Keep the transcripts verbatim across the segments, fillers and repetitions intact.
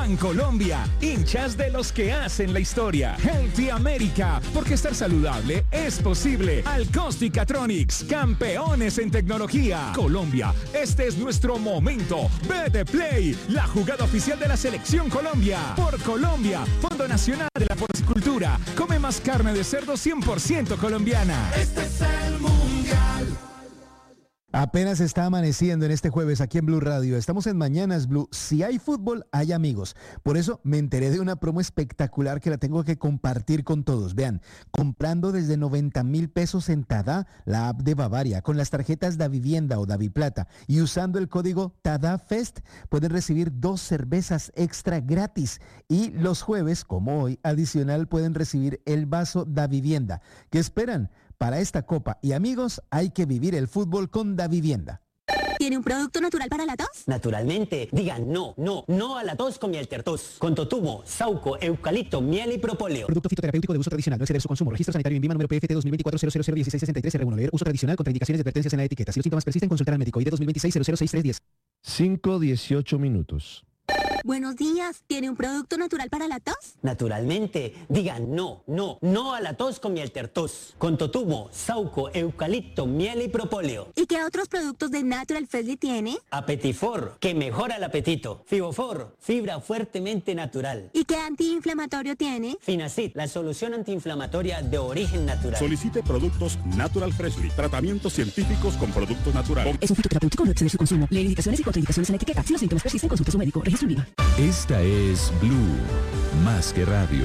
Bancolombia, hinchas de los que hacen la historia. Healthy America, porque estar saludable es posible. Alcosti Catronics, campeones en tecnología. Colombia, este es nuestro momento. B D Play, la jugada oficial de la Selección Colombia. Por Colombia, Fondo Nacional de la Porcicultura. Come más carne de cerdo cien por ciento colombiana. Este es el Mundial. Apenas está amaneciendo en este jueves aquí en Blue Radio. Estamos en Mañanas Blue. Si hay fútbol, hay amigos. Por eso me enteré de una promo espectacular que la tengo que compartir con todos. Vean, comprando desde noventa mil pesos en Tada, la app de Bavaria, con las tarjetas Davivienda o Daviplata y usando el código TADAFEST, pueden recibir dos cervezas extra gratis. Y los jueves, como hoy, adicional pueden recibir el vaso Davivienda. ¿Qué esperan? Para esta copa y amigos hay que vivir el fútbol con Davivienda. ¿Tiene un producto natural para la tos? Naturalmente. Digan no, no, no a la tos con miel tertos. Con totumo, sauco, eucalipto, miel y propóleo. Producto fitoterapéutico de uso tradicional. No exceder su consumo. Registro sanitario INVIMA número P F T dos mil veinticuatro cero cero cero dieciséis sesenta y tres R uno. Leer uso tradicional contra indicaciones y advertencias en la etiqueta. Si los síntomas persisten, consultar al médico. I D dos mil veintiséis cero cero seis tres diez. cinco dieciocho minutos. Buenos días. ¿Tiene un producto natural para la tos? Naturalmente. Digan no, no, no a la tos con miel tertos. Con totumo, sauco, eucalipto, miel y propóleo. ¿Y qué otros productos de Natural Freshly tiene? Apetifor, que mejora el apetito. Fibofor, fibra fuertemente natural. ¿Y qué antiinflamatorio tiene? Finacid, la solución antiinflamatoria de origen natural. Solicite productos Natural Freshly. Tratamientos científicos con productos naturales. Es un fitoterapéutico, no exceder su consumo. Lee indicaciones y contraindicaciones en la etiqueta. Si los síntomas persisten, consulte a su médico. Registro INVIMA. Esta es Blue, más que radio.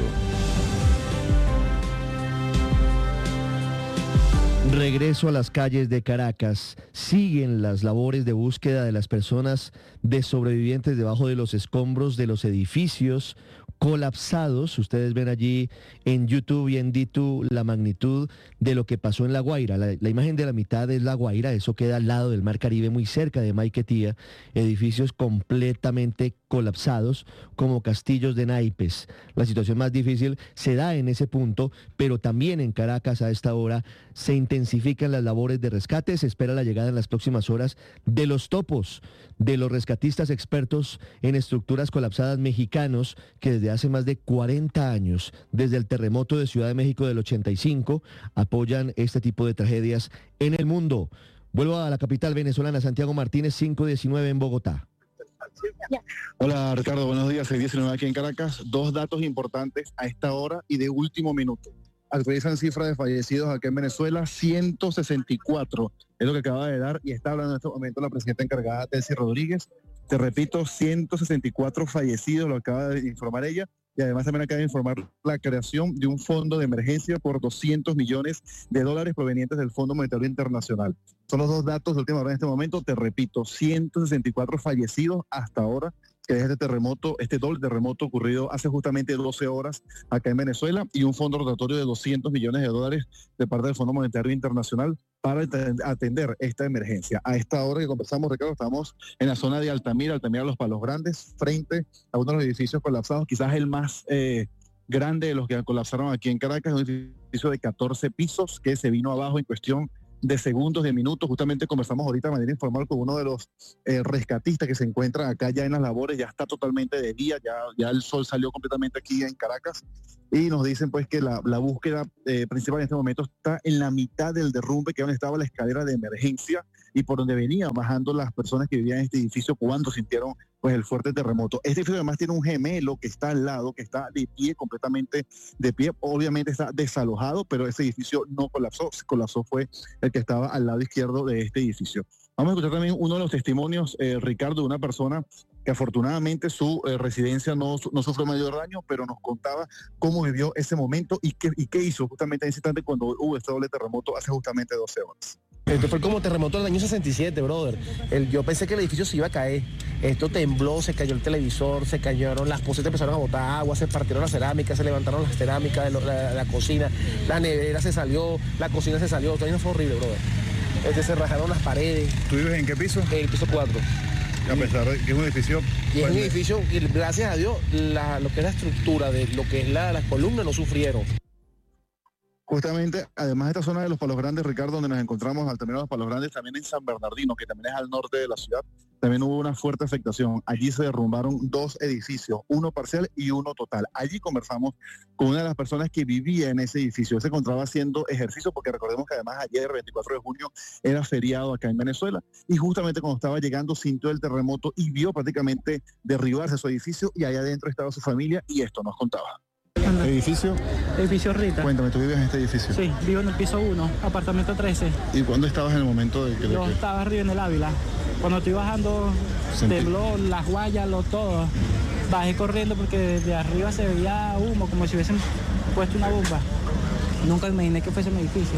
Regreso a las calles de Caracas. Siguen las labores de búsqueda de las personas de sobrevivientes debajo de los escombros de los edificios colapsados. Ustedes ven allí en YouTube y en D dos la magnitud de lo que pasó en La Guaira. La, la imagen de la mitad es La Guaira, eso queda al lado del Mar Caribe, muy cerca de Maiquetía. Edificios completamente colapsados como castillos de naipes. La situación más difícil se da en ese punto, pero también en Caracas a esta hora se intensifican las labores de rescate. Se espera la llegada en las próximas horas de los topos, de los rescatistas expertos en estructuras colapsadas mexicanos que desde hace más de cuarenta años, desde el terremoto de Ciudad de México del ochenta y cinco, apoyan este tipo de tragedias en el mundo. Vuelvo a la capital venezolana, Santiago Martínez, cinco diecinueve en Bogotá. Hola Ricardo, buenos días, seis diecinueve aquí en Caracas. Dos datos importantes a esta hora y de último minuto. Actualizan cifra de fallecidos aquí en Venezuela, ciento sesenta y cuatro, es lo que acaba de dar y está hablando en este momento la presidenta encargada, Delcy Rodríguez. Te repito, ciento sesenta y cuatro fallecidos, lo acaba de informar ella, y además también acaba de informar la creación de un fondo de emergencia por doscientos millones de dólares provenientes del Fondo Monetario Internacional. Son los dos datos de última hora en este momento. Te repito, ciento sesenta y cuatro fallecidos hasta ahora, que es este terremoto, este doble terremoto ocurrido hace justamente doce horas acá en Venezuela, y un fondo rotatorio de doscientos millones de dólares de parte del Fondo Monetario Internacional para atender esta emergencia. A esta hora que conversamos, Ricardo, estamos en la zona de Altamira, Altamira Los Palos Grandes, frente a uno de los edificios colapsados, quizás el más eh, grande de los que colapsaron aquí en Caracas, un edificio de catorce pisos que se vino abajo en cuestión de segundos, de minutos. Justamente conversamos ahorita de manera informal con uno de los eh, rescatistas que se encuentran acá ya en las labores. Ya está totalmente de día, ya, ya el sol salió completamente aquí en Caracas, y nos dicen pues que la, la búsqueda eh, principal en este momento está en la mitad del derrumbe, que es donde estaba la escalera de emergencia y por donde venían bajando las personas que vivían en este edificio cuando sintieron pues el fuerte terremoto. Este edificio además tiene un gemelo que está al lado, que está de pie, completamente de pie. Obviamente está desalojado, pero ese edificio no colapsó, se colapsó fue el que estaba al lado izquierdo de este edificio. Vamos a escuchar también uno de los testimonios, eh, Ricardo, de una persona que afortunadamente su eh, residencia no, no sufrió mayor daño, pero nos contaba cómo vivió ese momento y qué, y qué hizo justamente en ese instante cuando hubo este doble terremoto hace justamente doce horas. Esto fue como terremoto del año sesenta y siete, brother. El, yo pensé que el edificio se iba a caer. Esto tembló, se cayó el televisor, se cayeron las posetas, empezaron a botar agua, se partieron las cerámicas, se levantaron las cerámicas de lo, la, la cocina, la nevera se salió, la cocina se salió. Todo fue horrible, brother. Este, se rajaron las paredes. ¿Tú vives en qué piso? En el piso cuatro. A pesar de que es un edificio... Y es un edificio, y gracias a Dios, la, lo que es la estructura de lo que es la, las columnas no sufrieron. Justamente, además de esta zona de los Palos Grandes, Ricardo, donde nos encontramos al terminal de los Palos Grandes, también en San Bernardino, que también es al norte de la ciudad, también hubo una fuerte afectación. Allí se derrumbaron dos edificios, uno parcial y uno total. Allí conversamos con una de las personas que vivía en ese edificio. Él se encontraba haciendo ejercicio, porque recordemos que además ayer, veinticuatro de junio, era feriado acá en Venezuela. Y justamente cuando estaba llegando, sintió el terremoto y vio prácticamente derribarse su edificio, y allá adentro estaba su familia, y esto nos contaba. ¿Edificio? Edificio Rita. Cuéntame, ¿tú vives en este edificio? Sí, vivo en el piso uno, apartamento trece. ¿Y cuándo estabas en el momento de que... Yo que... estaba arriba en el Ávila. Cuando estoy bajando, Sentí. tembló las guayas, lo todo. Bajé corriendo porque desde arriba se veía humo, como si hubiesen puesto una bomba. Nunca imaginé que fuese mi edificio.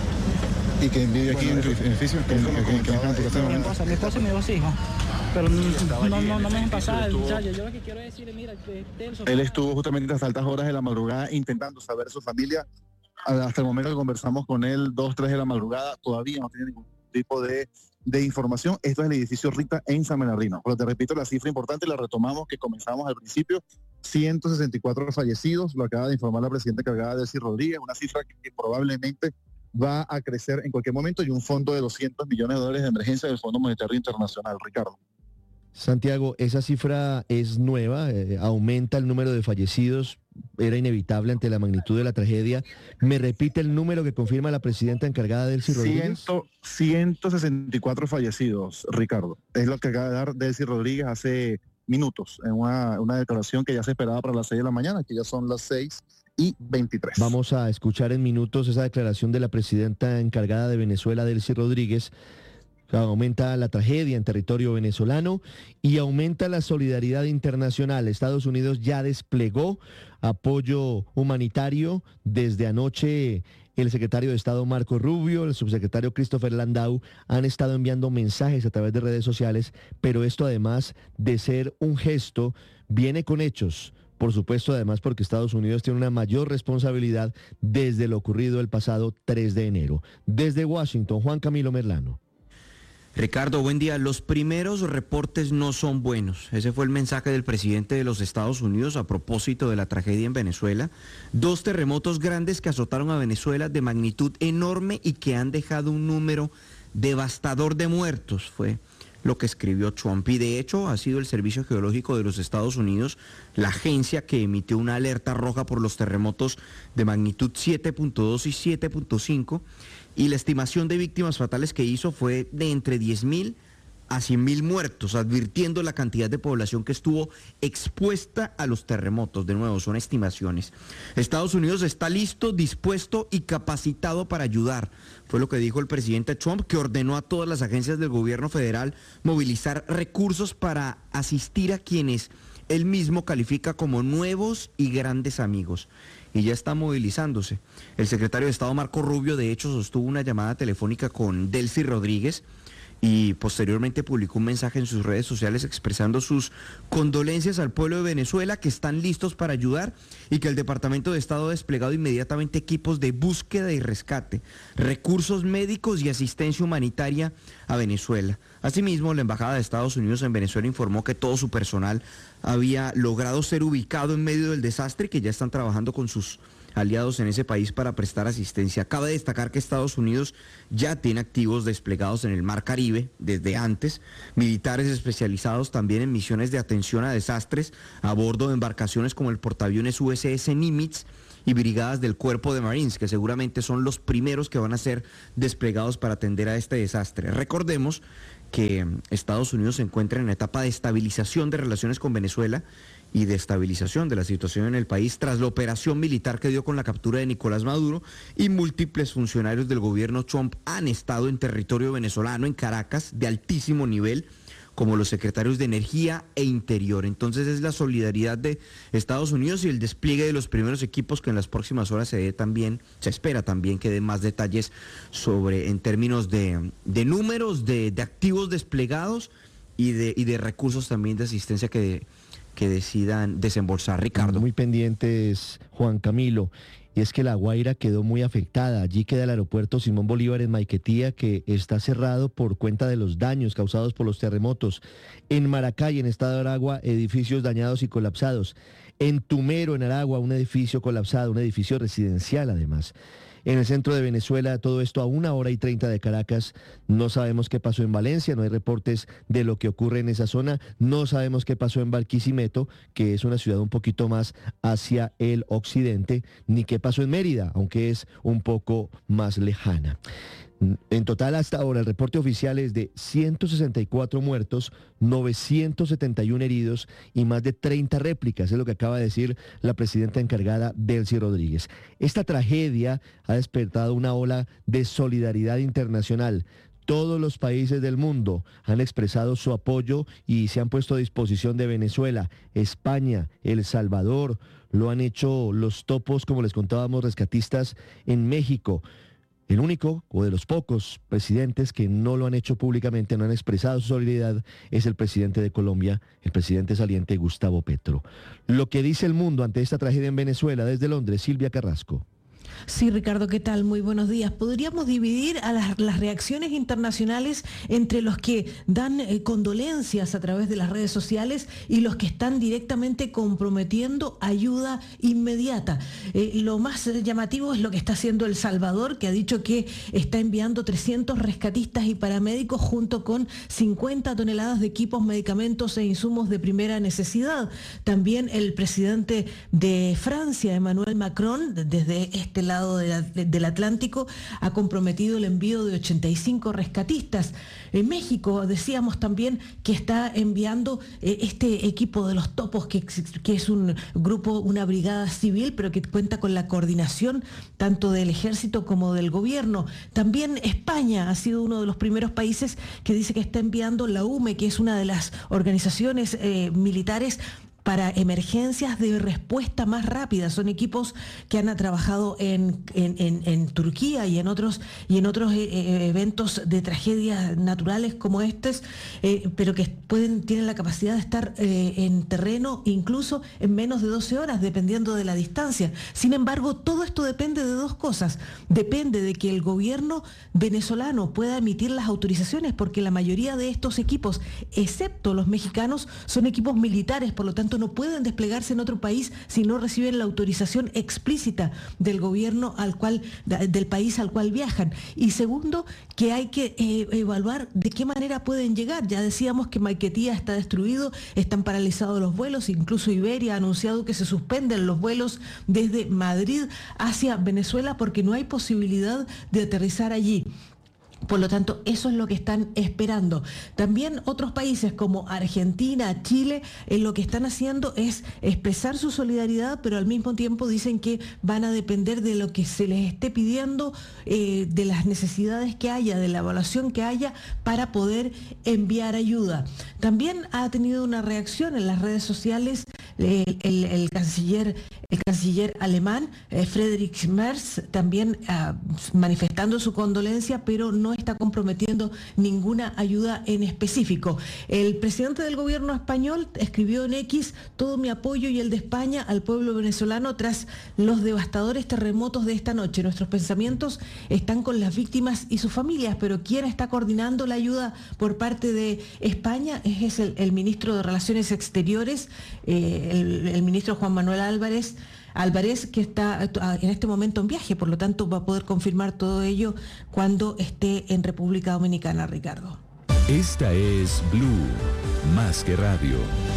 ¿Y quién vive aquí bueno, en el edificio? ¿Quién vive en tu casa? Mi esposa, mi esposa y mis dos hijos. Pero no, no, no, no me dejan pasar, muchachos. Yo lo que quiero decir es, mira, que él estuvo justamente a las altas horas de la madrugada intentando saber a su familia. Hasta el momento que conversamos con él, dos, tres de la madrugada, todavía no tiene ningún tipo de, de información. Esto es el edificio Rita en San Bernardino. Pero te repito, la cifra importante la retomamos que comenzamos al principio. ciento sesenta y cuatro fallecidos, lo acaba de informar la presidenta encargada, Delcy Rodríguez, una cifra que, que probablemente va a crecer en cualquier momento, y un fondo de doscientos millones de dólares de emergencia del Fondo Monetario Internacional, Ricardo. Santiago, esa cifra es nueva, eh, aumenta el número de fallecidos, era inevitable ante la magnitud de la tragedia. ¿Me repite el número que confirma la presidenta encargada Delcy Rodríguez? ciento sesenta y cuatro fallecidos, Ricardo. Es lo que acaba de dar Delcy Rodríguez hace minutos, en una, una declaración que ya se esperaba para las seis de la mañana, que ya son las seis y veintitrés. Vamos a escuchar en minutos esa declaración de la presidenta encargada de Venezuela, Delcy Rodríguez. Aumenta la tragedia en territorio venezolano y aumenta la solidaridad internacional. Estados Unidos ya desplegó apoyo humanitario. Desde anoche el secretario de Estado Marco Rubio, el subsecretario Christopher Landau han estado enviando mensajes a través de redes sociales, pero esto, además de ser un gesto, viene con hechos. Por supuesto, además, porque Estados Unidos tiene una mayor responsabilidad desde lo ocurrido el pasado tres de enero. Desde Washington, Juan Camilo Merlano. Ricardo, buen día. Los primeros reportes no son buenos. Ese fue el mensaje del presidente de los Estados Unidos a propósito de la tragedia en Venezuela. Dos terremotos grandes que azotaron a Venezuela de magnitud enorme y que han dejado un número devastador de muertos, fue lo que escribió Trump. Y de hecho ha sido el Servicio Geológico de los Estados Unidos, la agencia que emitió una alerta roja por los terremotos de magnitud siete punto dos y siete punto cinco. Y la estimación de víctimas fatales que hizo fue de entre diez mil a cien mil muertos, advirtiendo la cantidad de población que estuvo expuesta a los terremotos. De nuevo, son estimaciones. Estados Unidos está listo, dispuesto y capacitado para ayudar. Fue lo que dijo el presidente Trump, que ordenó a todas las agencias del gobierno federal movilizar recursos para asistir a quienes él mismo califica como nuevos y grandes amigos. Y ya está movilizándose. El secretario de Estado Marco Rubio, de hecho, sostuvo una llamada telefónica con Delcy Rodríguez y posteriormente publicó un mensaje en sus redes sociales expresando sus condolencias al pueblo de Venezuela, que están listos para ayudar y que el Departamento de Estado ha desplegado inmediatamente equipos de búsqueda y rescate, recursos médicos y asistencia humanitaria a Venezuela. Asimismo, la Embajada de Estados Unidos en Venezuela informó que todo su personal había logrado ser ubicado en medio del desastre y que ya están trabajando con sus aliados en ese país para prestar asistencia. Cabe destacar que Estados Unidos ya tiene activos desplegados en el Mar Caribe desde antes, militares especializados también en misiones de atención a desastres a bordo de embarcaciones como el portaaviones U S S Nimitz y brigadas del Cuerpo de Marines, que seguramente son los primeros que van a ser desplegados para atender a este desastre. Recordemos que Estados Unidos se encuentra en etapa de estabilización de relaciones con Venezuela y de estabilización de la situación en el país tras la operación militar que dio con la captura de Nicolás Maduro, y múltiples funcionarios del gobierno Trump han estado en territorio venezolano, en Caracas, de altísimo nivel, como los secretarios de Energía e Interior. Entonces es la solidaridad de Estados Unidos y el despliegue de los primeros equipos que en las próximas horas se dé también, se espera también que dé más detalles sobre, en términos de, de números, de, de activos desplegados y de, y de recursos también de asistencia que, que decidan desembolsar. Ricardo. Muy pendientes, Juan Camilo. Y es que La Guaira quedó muy afectada. Allí queda el aeropuerto Simón Bolívar en Maiquetía, que está cerrado por cuenta de los daños causados por los terremotos. En Maracay, en estado de Aragua, edificios dañados y colapsados. En Tumero, en Aragua, un edificio colapsado, un edificio residencial además. en el centro de Venezuela, todo esto a una hora y treinta de Caracas. No sabemos qué pasó en Valencia, no hay reportes de lo que ocurre en esa zona. No sabemos qué pasó en Barquisimeto, que es una ciudad un poquito más hacia el occidente, ni qué pasó en Mérida, aunque es un poco más lejana. En total, hasta ahora, el reporte oficial es de ciento sesenta y cuatro muertos, novecientos setenta y uno heridos y más de treinta réplicas, es lo que acaba de decir la presidenta encargada, Delcy Rodríguez. Esta tragedia ha despertado una ola de solidaridad internacional. Todos los países del mundo han expresado su apoyo y se han puesto a disposición de Venezuela, España, El Salvador, lo han hecho los topos, como les contábamos, rescatistas en México. El único, o de los pocos presidentes que no lo han hecho públicamente, no han expresado su solidaridad, es el presidente de Colombia, el presidente saliente Gustavo Petro. Lo que dice el mundo ante esta tragedia en Venezuela, desde Londres, Silvia Carrasco. Sí, Ricardo, ¿qué tal? Muy buenos días. Podríamos dividir a las, las reacciones internacionales entre los que dan eh, condolencias a través de las redes sociales y los que están directamente comprometiendo ayuda inmediata. Eh, lo más llamativo es lo que está haciendo El Salvador, que ha dicho que está enviando trescientos rescatistas y paramédicos junto con cincuenta toneladas de equipos, medicamentos e insumos de primera necesidad. También el presidente de Francia, Emmanuel Macron, desde este lado de la, de, del Atlántico, ha comprometido el envío de ochenta y cinco rescatistas. En México decíamos también que está enviando eh, este equipo de los topos, que, que es un grupo, una brigada civil, pero que cuenta con la coordinación tanto del ejército como del gobierno. También España ha sido uno de los primeros países que dice que está enviando la U M E, que es una de las organizaciones eh, militares para emergencias de respuesta más rápida. Son equipos que han trabajado en, en, en, en Turquía y en otros, y en otros eh, eventos de tragedias naturales como estos, eh, pero que pueden, tienen la capacidad de estar eh, en terreno incluso en menos de doce horas, dependiendo de la distancia. Sin embargo, todo esto depende de dos cosas. Depende de que el gobierno venezolano pueda emitir las autorizaciones, porque la mayoría de estos equipos, excepto los mexicanos, son equipos militares, por lo tanto no pueden desplegarse en otro país si no reciben la autorización explícita del gobierno al cual, del país al cual viajan. Y segundo, que hay que eh, evaluar de qué manera pueden llegar. Ya decíamos que Maiquetía está destruido, están paralizados los vuelos, incluso Iberia ha anunciado que se suspenden los vuelos desde Madrid hacia Venezuela porque no hay posibilidad de aterrizar allí. Por lo tanto, eso es lo que están esperando. También otros países como Argentina, Chile, eh, lo que están haciendo es expresar su solidaridad, pero al mismo tiempo dicen que van a depender de lo que se les esté pidiendo, eh, de las necesidades que haya, de la evaluación que haya para poder enviar ayuda. También ha tenido una reacción en las redes sociales eh, el, el canciller, el canciller alemán, eh, Friedrich Merz, también eh, manifestando su condolencia, pero no está comprometiendo ninguna ayuda en específico. El presidente del gobierno español escribió en X: todo mi apoyo y el de España al pueblo venezolano tras los devastadores terremotos de esta noche. Nuestros pensamientos están con las víctimas y sus familias, pero quien está coordinando la ayuda por parte de España es, es el, el ministro de Relaciones Exteriores, eh, el, el ministro Juan Manuel Álvarez, Álvarez, que está en este momento en viaje, por lo tanto va a poder confirmar todo ello cuando esté en República Dominicana, Ricardo. Esta es Blue, más que radio.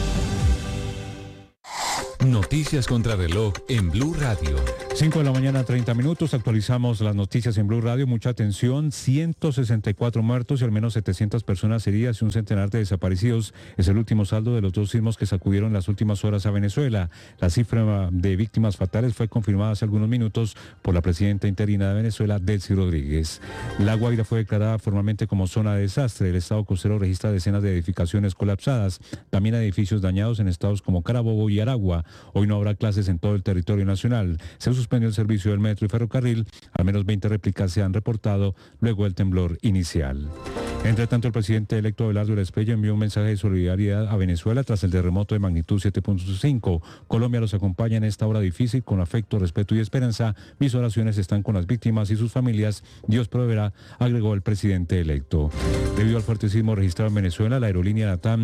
Noticias contra reloj en Blue Radio. cinco de la mañana, treinta minutos. Actualizamos las noticias en Blue Radio. Mucha atención. ciento sesenta y cuatro muertos y al menos setecientas personas heridas y un centenar de desaparecidos. Es el último saldo de los dos sismos que sacudieron las últimas horas a Venezuela. La cifra de víctimas fatales fue confirmada hace algunos minutos por la presidenta interina de Venezuela, Delcy Rodríguez. La Guaira fue declarada formalmente como zona de desastre. El estado costero registra decenas de edificaciones colapsadas. También hay edificios dañados en estados como Carabobo y Aragua. Hoy no habrá clases en todo el territorio nacional. Se suspendió el servicio del metro y ferrocarril. Al menos veinte réplicas se han reportado luego del temblor inicial. Entre tanto, el presidente electo Abelardo Espriella envió un mensaje de solidaridad a Venezuela tras el terremoto de magnitud siete punto cinco. Colombia los acompaña en esta hora difícil con afecto, respeto y esperanza. Mis oraciones están con las víctimas y sus familias. Dios proveerá, agregó el presidente electo. Debido al fuerte sismo registrado en Venezuela, la aerolínea LATAM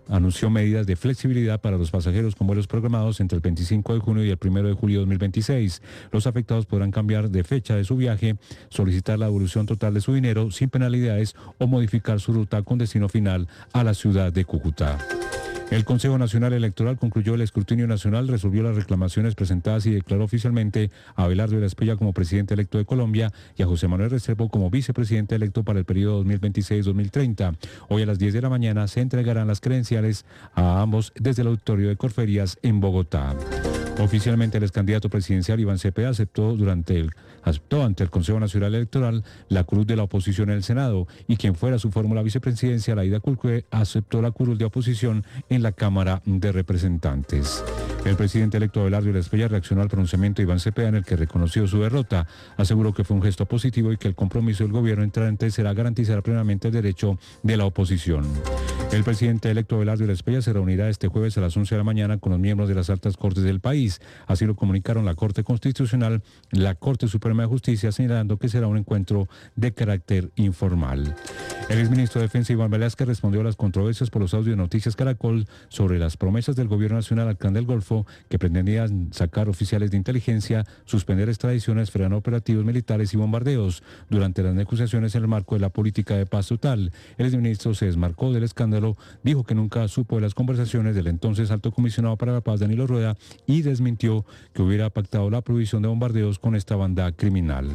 anunció medidas de flexibilidad para los pasajeros con vuelos programados entre el veinticinco de junio y el primero de julio de dos mil veintiséis. Los afectados podrán cambiar de fecha de su viaje, solicitar la devolución total de su dinero sin penalidades o modificar su ruta con destino final a la ciudad de Cúcuta. El Consejo Nacional Electoral concluyó el escrutinio nacional, resolvió las reclamaciones presentadas y declaró oficialmente a Abelardo de la Espriella como presidente electo de Colombia y a José Manuel Restrepo como vicepresidente electo para el periodo dos mil veintiséis dos mil treinta. Hoy a las diez de la mañana se entregarán las credenciales a ambos desde el auditorio de Corferias en Bogotá. Oficialmente el ex candidato presidencial Iván Cepeda aceptó durante el aceptó ante el Consejo Nacional Electoral la cruz de la oposición en el Senado y quien fuera su fórmula vicepresidencial, Aida Culque, aceptó la curul de oposición en la Cámara de Representantes. El presidente electo Abelardo de la Espriella reaccionó al pronunciamiento de Iván Cepeda en el que reconoció su derrota, aseguró que fue un gesto positivo y que el compromiso del gobierno entrante será garantizar plenamente el derecho de la oposición. El presidente electo Abelardo de la Espriella se reunirá este jueves a las once de la mañana con los miembros de las altas cortes del país, así lo comunicaron la Corte Constitucional, la Corte Suprema de Justicia, señalando que será un encuentro de carácter informal. El exministro de Defensa Iván Velázquez respondió a las controversias por los audios de Noticias Caracol sobre las promesas del gobierno nacional al Clan del Golfo que pretendían sacar oficiales de inteligencia, suspender extradiciones, frenar operativos militares y bombardeos durante las negociaciones en el marco de la política de paz total. El exministro se desmarcó del escándalo, dijo que nunca supo de las conversaciones del entonces alto comisionado para la paz Danilo Rueda y desmintió que hubiera pactado la prohibición de bombardeos con esta banda criminal.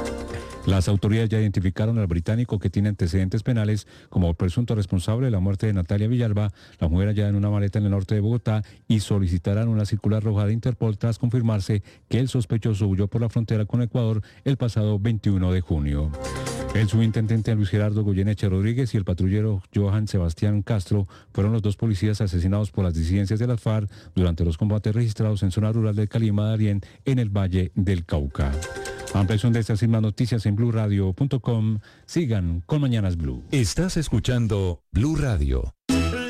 Las autoridades ya identificaron al británico que tiene antecedentes penales como presunto responsable de la muerte de Natalia Villalba, la mujer hallada en una maleta en el norte de Bogotá, y solicitarán una circular roja de Interpol tras confirmarse que el sospechoso huyó por la frontera con Ecuador el pasado veintiuno de junio. El subintendente Luis Gerardo Goyeneche Rodríguez y el patrullero Johan Sebastián Castro fueron los dos policías asesinados por las disidencias de las FARC durante los combates registrados en zona rural del Calima Darién en el Valle del Cauca. Ampliación de estas y más noticias en blue radio punto com. Sigan con Mañanas Blue. Estás escuchando Blue Radio.